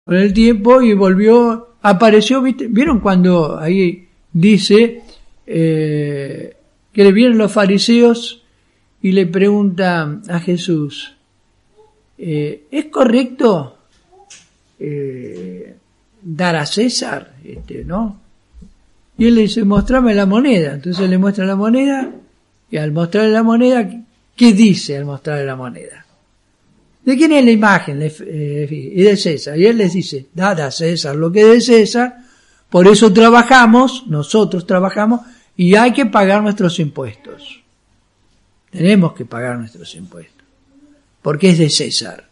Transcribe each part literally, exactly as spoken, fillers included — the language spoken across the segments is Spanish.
con el tiempo y volvió, apareció, ¿viste? ¿Vieron cuando ahí dice eh, que le vienen los fariseos y le preguntan a Jesús, eh, ¿es correcto eh, dar a César, este, no? Y él le dice, mostrame la moneda. Entonces le muestra la moneda, y al mostrarle la moneda, ¿qué dice al mostrarle la moneda? ¿De quién es la imagen? Eh, y de César. Y él les dice, dad a César lo que es de César, por eso trabajamos, nosotros trabajamos, y hay que pagar nuestros impuestos. Tenemos que pagar nuestros impuestos, porque es de César.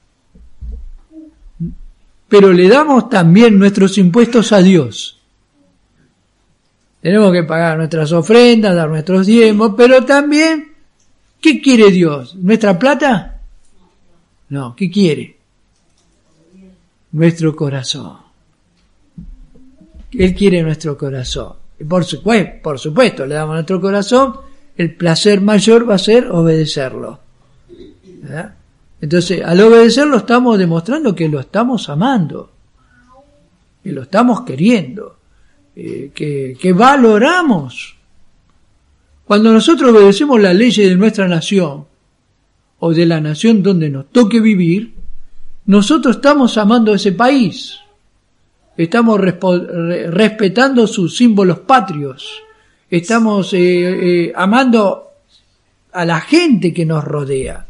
Pero le damos también nuestros impuestos a Dios. Tenemos que pagar nuestras ofrendas, dar nuestros diezmos, pero también, ¿qué quiere Dios? ¿Nuestra plata? No, ¿qué quiere? Nuestro corazón. Él quiere nuestro corazón. Y por supuesto, por supuesto, le damos nuestro corazón, el placer mayor va a ser obedecerlo. ¿Verdad? Entonces, al obedecerlo estamos demostrando que lo estamos amando, que lo estamos queriendo. Eh, que, que valoramos. Cuando nosotros obedecemos las leyes de nuestra nación o de la nación donde nos toque vivir, nosotros estamos amando a ese país, estamos respo- re- respetando sus símbolos patrios, estamos eh, eh, amando a la gente que nos rodea,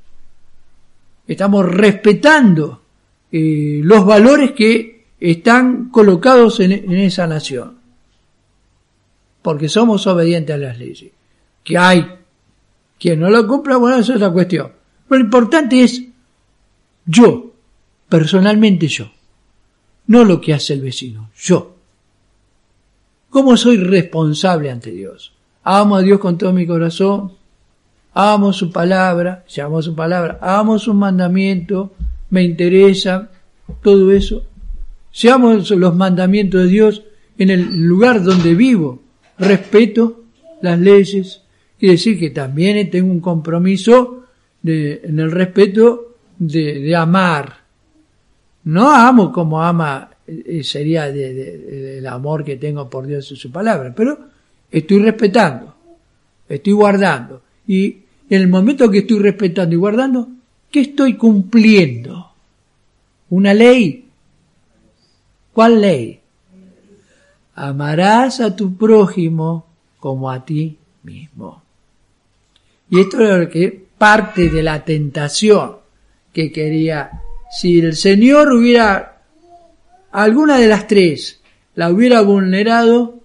estamos respetando eh, los valores que están colocados en, en esa nación, porque somos obedientes a las leyes. Que hay quien no lo cumpla, bueno, eso es otra cuestión. Pero lo importante es yo, personalmente yo, no lo que hace el vecino, yo. ¿Cómo soy responsable ante Dios? Amo a Dios con todo mi corazón, amo su palabra, si amo su palabra, amo sus mandamientos, me interesa todo eso. Si amo los mandamientos de Dios en el lugar donde vivo, respeto las leyes, quiere decir que también tengo un compromiso de, en el respeto de, de amar. No amo como ama, eh, sería de, de, de, el amor que tengo por Dios y su palabra, pero estoy respetando, estoy guardando. Y en el momento que estoy respetando y guardando, ¿qué estoy cumpliendo? ¿Una ley? ¿Cuál ley? Amarás a tu prójimo como a ti mismo. Y esto es lo que parte de la tentación que quería. Si el Señor hubiera, alguna de las tres, la hubiera vulnerado,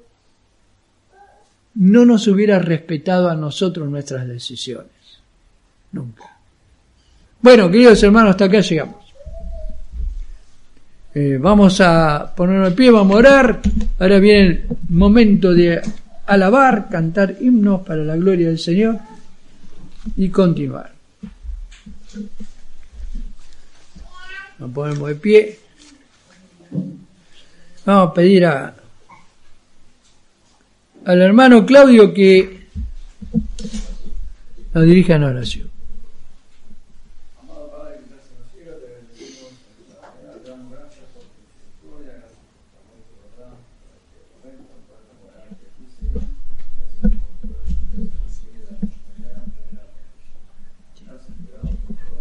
no nos hubiera respetado a nosotros nuestras decisiones. Nunca. Bueno, queridos hermanos, hasta acá llegamos. Eh, vamos a ponernos de pie, vamos a orar. Ahora viene el momento de alabar, cantar himnos para la gloria del Señor y continuar. Nos ponemos de pie. Vamos a pedir a al hermano Claudio que nos dirija en oración.